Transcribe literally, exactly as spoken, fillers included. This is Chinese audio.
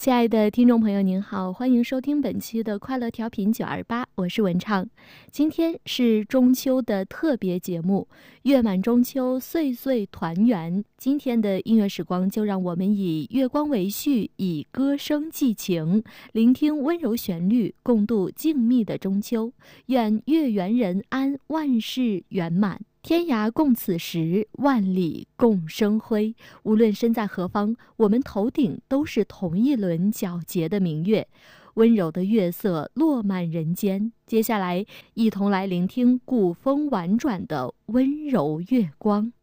亲爱的听众朋友您好，欢迎收听本期的快乐调频九二八，我是文畅。今天是中秋的特别节目，月满中秋，岁岁团圆。今天的音乐时光就让我们以月光为序，以歌声寄情，聆听温柔旋律，共度静谧的中秋。愿月圆人安，万事圆满。天涯共此时，万里共生辉。无论身在何方，我们头顶都是同一轮皎洁的明月，温柔的月色落满人间。接下来，一同来聆听古风婉转的温柔月光。